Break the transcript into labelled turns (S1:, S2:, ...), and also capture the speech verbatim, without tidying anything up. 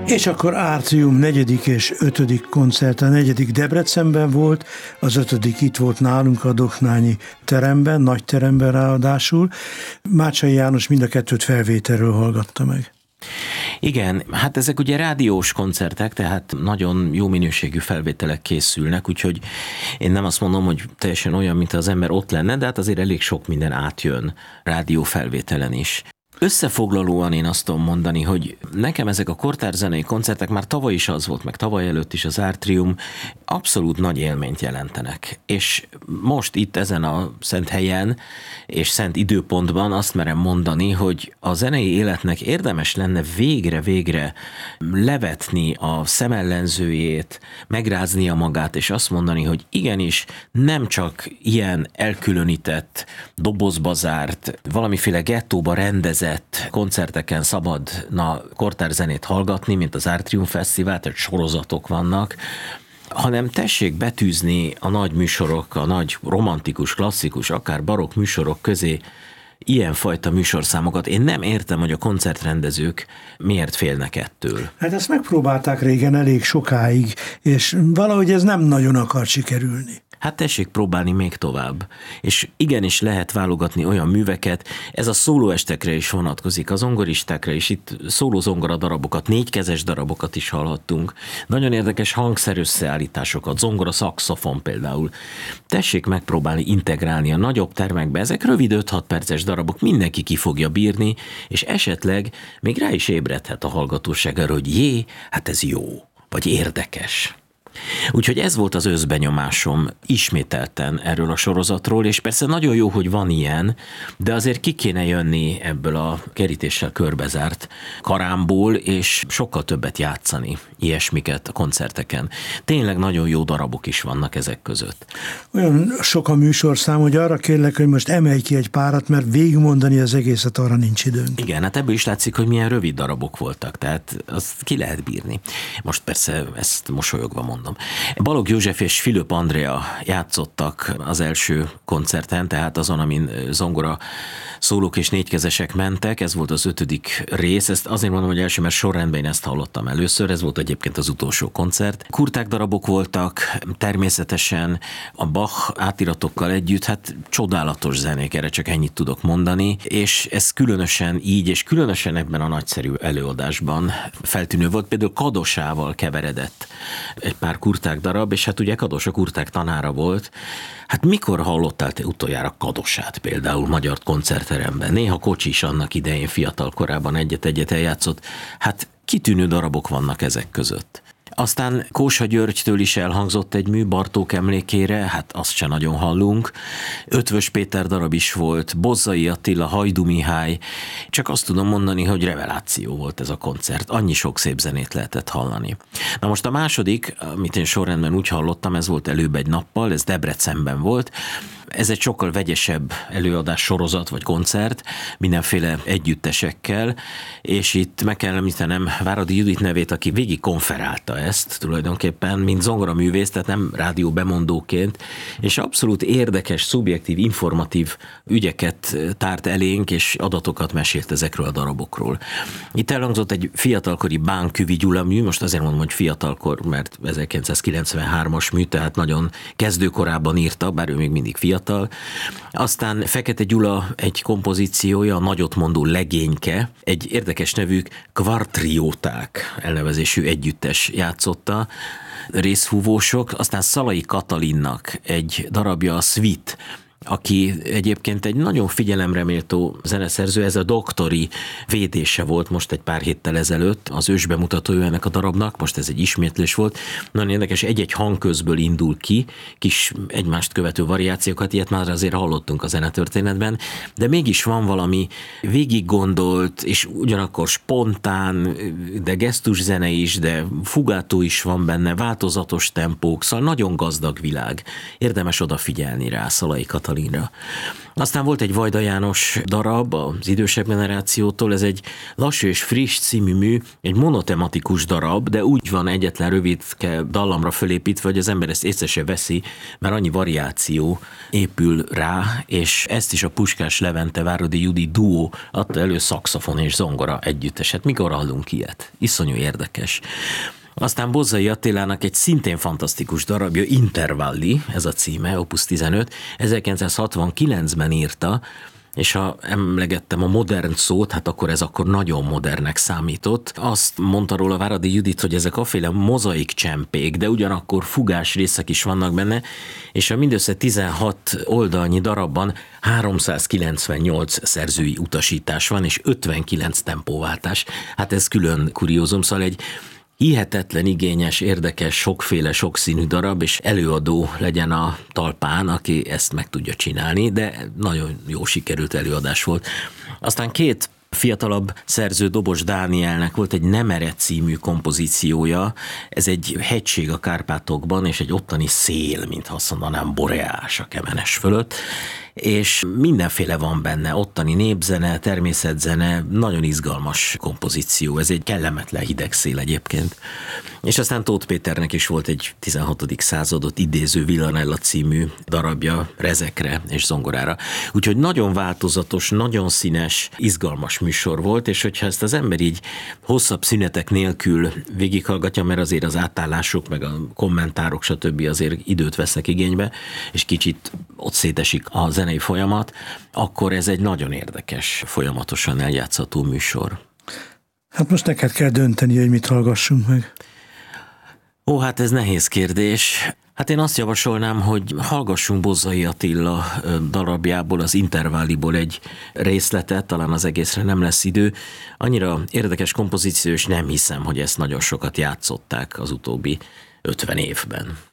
S1: És akkor Atrium negyedik és ötödik koncert. A negyedik Debrecenben volt, az ötödik itt volt nálunk a Doknányi teremben, nagy teremben ráadásul. Mácsai János mind a kettőt felvételről hallgatta meg.
S2: Igen, hát ezek ugye rádiós koncertek, tehát nagyon jó minőségű felvételek készülnek, úgyhogy én nem azt mondom, hogy teljesen olyan, mint az ember ott lenne, de hát azért elég sok minden átjön rádió felvételen is. Összefoglalóan én azt tudom mondani, hogy nekem ezek a kortárzenei koncertek már tavaly is az volt, meg tavaly előtt is az Atrium abszolút nagy élményt jelentenek. És most itt ezen a szent helyen és szent időpontban azt merem mondani, hogy a zenei életnek érdemes lenne végre-végre levetni a szemellenzőjét, megráznia magát, és azt mondani, hogy igenis nem csak ilyen elkülönített, dobozba zárt, valamiféle gettóba rendezett koncerteken szabadna kortárzenét hallgatni, mint az Atrium Fesztivál, tehát sorozatok vannak, hanem tessék betűzni a nagy műsorok, a nagy romantikus, klasszikus, akár barokk műsorok közé ilyenfajta műsorszámokat. Én nem értem, hogy a koncertrendezők miért félnek ettől.
S1: Hát ezt megpróbálták régen elég sokáig, és valahogy ez nem nagyon akar sikerülni.
S2: Hát tessék próbálni még tovább. És igenis lehet válogatni olyan műveket, ez a szólóestekre is vonatkozik, a zongoristákra is, itt szólózongora darabokat, négykezes darabokat is hallhattunk. Nagyon érdekes hangszerösszeállításokat, zongora, szaxofon például. Tessék megpróbálni integrálni a nagyobb termekbe, ezek rövid öt-hat perces darabok, mindenki ki fogja bírni, és esetleg még rá is ébredhet a hallgatóság arra, hogy jé, hát ez jó, vagy érdekes. Úgyhogy ez volt az összbenyomásom ismételten erről a sorozatról, és persze nagyon jó, hogy van ilyen, de azért ki kéne jönni ebből a kerítéssel körbezárt karámból, és sokkal többet játszani ilyesmiket a koncerteken. Tényleg nagyon jó darabok is vannak ezek között.
S1: Olyan sok a műsorszám, hogy arra kérlek, hogy most emelj ki egy párat, mert végigmondani az egészet arra nincs időnk.
S2: Igen, hát ebből is látszik, hogy milyen rövid darabok voltak, tehát azt ki lehet bírni. Most persze ezt mosolyogva mondom. Balogh József és Fülöp Andrea játszottak az első koncerten, tehát azon, amin zongora szólók és négykezesek mentek, ez volt az ötödik rész, ezt azért mondom, hogy első, mert sorrendben én ezt hallottam először, ez volt egyébként az utolsó koncert. Kurták darabok voltak, természetesen a Bach átiratokkal együtt, hát csodálatos zenék, erre csak ennyit tudok mondani, és ez különösen így, és különösen ebben a nagyszerű előadásban feltűnő volt, például Kadosával keveredett egy pár Kurták darab, és hát ugye Kados a Kurták tanára volt. Hát mikor hallottál te utoljára Kadosát például magyar koncertteremben? Néha Kocsis annak idején fiatal korában egyet-egyet eljátszott. Hát kitűnő darabok vannak ezek között. Aztán Kósa Györgytől is elhangzott egy mű Bartók emlékére, hát azt se nagyon hallunk. Ötvös Péter darab is volt, Bozzai Attila, Hajdú Mihály. Csak azt tudom mondani, hogy reveláció volt ez a koncert. Annyi sok szép zenét lehetett hallani. Na most a második, amit én sorrendben úgy hallottam, ez volt előbb egy nappal, ez Debrecenben volt. Ez egy sokkal vegyesebb előadás sorozat vagy koncert, mindenféle együttesekkel, és itt meg kell említenem Váradi Judit nevét, aki végig konferálta ezt tulajdonképpen, mint zongoraművész, tehát nem rádió bemondóként, és abszolút érdekes, szubjektív, informatív ügyeket tárt elénk, és adatokat mesélt ezekről a darabokról. Itt elhangzott egy fiatalkori Bánküvi Gyula mű, most azért mondom, hogy fiatalkor, mert ezerkilencszázkilencvenhármas mű, tehát nagyon kezdőkorában írta, bár ő még mindig fiatal. Aztán Fekete Gyula egy kompozíciója, a nagyotmondó legényke, egy érdekes nevű Kvartrióták elnevezésű együttes játszotta, részfúvósok, aztán Szalai Katalinnak egy darabja, a Svit, aki egyébként egy nagyon figyelemreméltó zeneszerző, ez a doktori védése volt most egy pár héttel ezelőtt, az ősbemutatója ennek a darabnak, most ez egy ismétlés volt. Nagyon érdekes, egy-egy hangközből indul ki, kis egymást követő variációkat, ilyet már azért hallottunk a zenetörténetben, de mégis van valami végig gondolt, és ugyanakkor spontán, de gesztuszene is, de fugátó is van benne, változatos tempók, szóval nagyon gazdag világ. Érdemes odafigyelni rá, Szalai Katalin Katalinra. Aztán volt egy Vajda János darab az idősebb generációtól, ez egy Lassú és friss című mű, egy monotematikus darab, de úgy van egyetlen rövidke dallamra fölépítve, hogy az ember ezt észre se veszi, mert annyi variáció épül rá, és ezt is a Puskás Levente Váradi Judi duó adta elő, szaxofon és zongora együtteset. Mikor hallunk ilyet? Iszonyú érdekes. Aztán Bozzai Attilának egy szintén fantasztikus darabja, Intervalli, ez a címe, opus tizenöt, ezerkilencszázhatvankilencben írta, és ha emlegettem a modern szót, hát akkor ez akkor nagyon modernnek számított. Azt mondta róla Váradi Judit, hogy ezek aféle mozaik csempék, de ugyanakkor fugás részek is vannak benne, és a mindössze tizenhat oldalnyi darabban háromszázkilencvennyolc szerzői utasítás van, és ötvenkilenc tempóváltás. Hát ez külön kuriózum, szóval egy hihetetlen, igényes, érdekes, sokféle, sokszínű darab, és előadó legyen a talpán, aki ezt meg tudja csinálni, de nagyon jó sikerült előadás volt. Aztán két fiatalabb szerző, Dobos Dánielnek volt egy Nemere című kompozíciója, ez egy hegység a Kárpátokban, és egy ottani szél, mintha azt mondanám, boreás a Kemenes fölött, és mindenféle van benne, ottani népzene, természetzene, nagyon izgalmas kompozíció, ez egy kellemetlen hideg szél egyébként. És aztán Tóth Péternek is volt egy tizenhatodik századot idéző Villanella című darabja rezekre és zongorára. Úgyhogy nagyon változatos, nagyon színes, izgalmas műsor volt, és hogyha ezt az ember így hosszabb szünetek nélkül végighallgatja, mert azért az átállások, meg a kommentárok, stb. Azért időt vesznek igénybe, és kicsit ott szétesik a zenei folyamat, akkor ez egy nagyon érdekes, folyamatosan eljátszható műsor.
S1: Hát most neked kell dönteni, hogy mit hallgassunk meg.
S2: Ó, hát ez nehéz kérdés. Hát én azt javasolnám, hogy hallgassunk Bozzai Attila darabjából, az Intervalliból egy részletet, talán az egészre nem lesz idő. Annyira érdekes kompozíció, és nem hiszem, hogy ezt nagyon sokat játszották az utóbbi ötven évben.